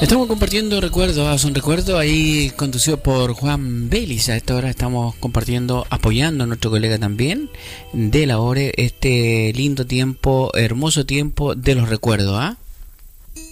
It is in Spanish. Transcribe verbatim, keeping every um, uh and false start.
Estamos compartiendo recuerdos, ah, son recuerdos ahí conducido por Juan Vélez. A esta hora estamos compartiendo, apoyando a nuestro colega también de la O R E este lindo tiempo, hermoso tiempo de los recuerdos, ¿ah?